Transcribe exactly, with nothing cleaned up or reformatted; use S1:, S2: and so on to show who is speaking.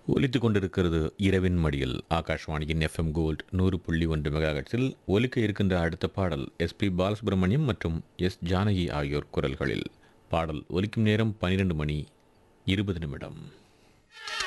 S1: ஒலித்துக் கொண்டிருக்கிறது இரவின் மடியில் ஆகாஷ்வாணியின் எஃப்எம் கோல்ட் நூறு புள்ளி ஒன்று மெகாஹெட்ஸில் ஒலிக்க இருக்கின்ற அடுத்த பாடல் எஸ்பி பாலசுப்ரமணியம் மற்றும் எஸ் ஜானகி ஆகியோர் குரல்களில். பாடல் ஒலிக்கும் நேரம் பனிரெண்டு மணி இருபது நிமிடம்.